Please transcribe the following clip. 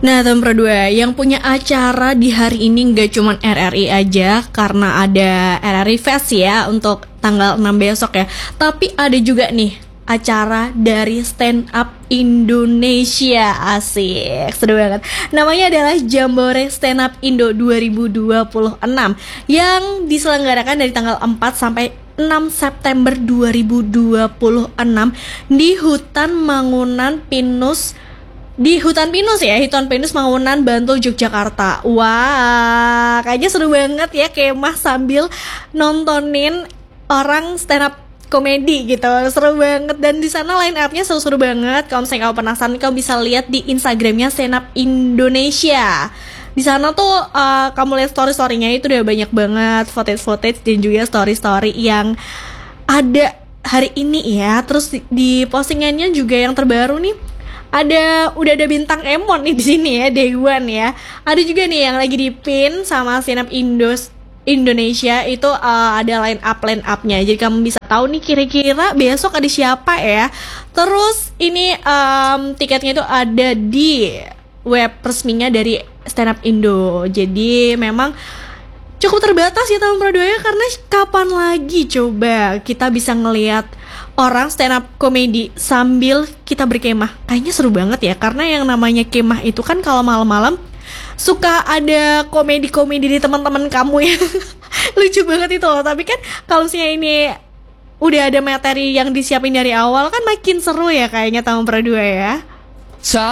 Nah, teman Pro 2, yang punya acara di hari ini nggak cuma RRI aja, karena ada RRI Fest ya untuk tanggal 6 besok ya. Tapi ada juga nih acara dari Stand Up Indonesia. Asik, seru banget. Namanya adalah Jambore Stand Up Indo 2026 yang diselenggarakan dari tanggal 4 sampai 6 September 2026 di Hutan Mangunan Pinus, di Hutan Pinus ya, Hutan Pinus Mangunan, Bantul, Yogyakarta. Wah, kayaknya seru banget ya, kemah sambil nontonin orang stand up komedi gitu, seru banget. Dan di sana line up-nya seru-seru banget. Kalau misalnya kamu penasaran, kamu bisa lihat di Instagramnya Stand Up Indonesia. Di sana tuh kamu lihat story-storynya itu udah banyak banget footage-footage dan juga story-story yang ada hari ini ya. Terus di postingannya juga yang terbaru nih, udah ada bintang Emon nih di sini ya, Day One ya. Ada juga nih yang lagi dipin sama Stand Up Indonesia itu, ada line up-nya. Jadi kamu bisa tahu nih kira-kira besok ada siapa ya. Terus ini tiketnya itu ada di web resminya dari Stand Up Indo. Jadi memang cukup terbatas ya teman Pro 2 ya, karena kapan lagi coba kita bisa ngelihat orang stand up komedi sambil kita berkemah. Kayaknya seru banget ya, karena yang namanya kemah itu kan kalau malam-malam suka ada komedi-komedi di teman-teman kamu ya. Lucu banget itu loh. Tapi kan kalau misalnya ini udah ada materi yang disiapin dari awal kan makin seru ya kayaknya teman Pro 2 ya.